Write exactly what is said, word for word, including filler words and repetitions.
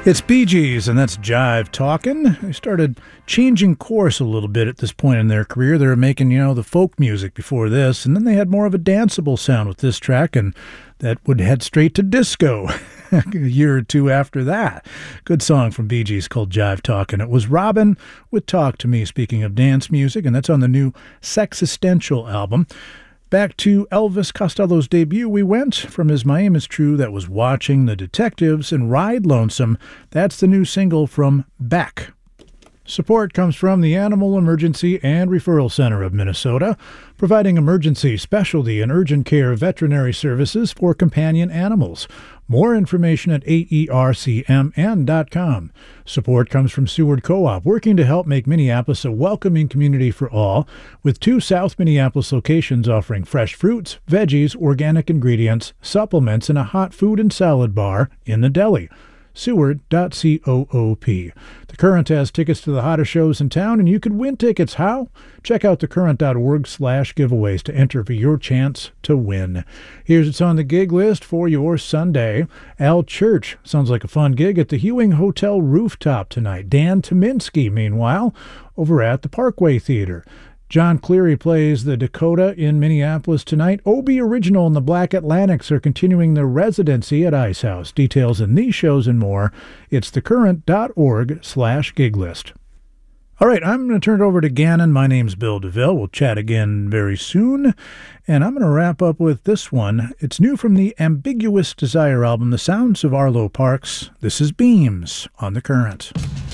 It's Bee Gees, and that's Jive Talkin'. They started changing course a little bit at this point in their career. They were making, you know, the folk music before this, and then they had more of a danceable sound with this track, and that would head straight to disco a year or two after that. Good song from Bee Gees called Jive Talkin'. It was Robin with Talk to Me, speaking of dance music, and that's on the new Sexistential album. Back to Elvis Costello's debut we went. From his My Aim Is True, that was Watching the Detectives, and Ride Lonesome, that's the new single from Beck. Support comes from the Animal Emergency and Referral Center of Minnesota, providing emergency, specialty, and urgent care veterinary services for companion animals. More information at A E R C M N dot com. Support comes from Seward Co-op, working to help make Minneapolis a welcoming community for all, with two South Minneapolis locations offering fresh fruits, veggies, organic ingredients, supplements, and a hot food and salad bar in the deli. Seward dot coop. The Current has tickets to the hottest shows in town, and you could win tickets. How? Check out thecurrent dot org slash giveaways to enter for your chance to win. Here's what's on the gig list for your Sunday. Al Church sounds like a fun gig at the Hewing Hotel rooftop tonight. Dan Tominski, meanwhile, over at the Parkway Theater. John Cleary plays the Dakota in Minneapolis tonight. Obie Original and the Black Atlantics are continuing their residency at Ice House. Details in these shows and more. It's thecurrent dot org slash gig list. All right, I'm going to turn it over to Gannon. My name's Bill DeVille. We'll chat again very soon. And I'm going to wrap up with this one. It's new from the Ambiguous Desire album, The Sounds of Arlo Parks. This is Beams on The Current.